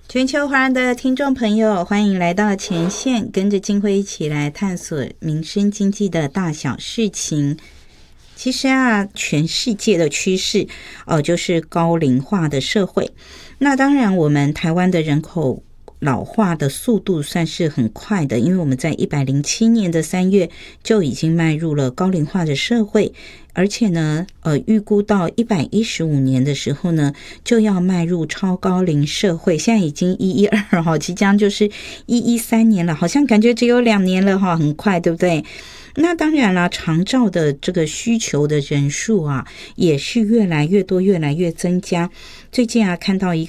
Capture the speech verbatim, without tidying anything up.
全球华人的听众朋友，欢迎来到前线，跟着静慧一起来探索民生经济的大小事情。其实啊，全世界的趋势哦，就是高龄化的社会。那当然，我们台湾的人口老化的速度算是很快的，因为我们在一百零七年的三月就已经迈入了高龄化的社会，而且呢，呃，预估到一百一十五年的时候呢，就要迈入超高龄社会。现在已经一一二哈，即将就是一一三年了，好像感觉只有两年了哈，很快，对不对？那当然啦，长照的这个需求的人数啊，也是越来越多，越来越增加。最近啊，看到一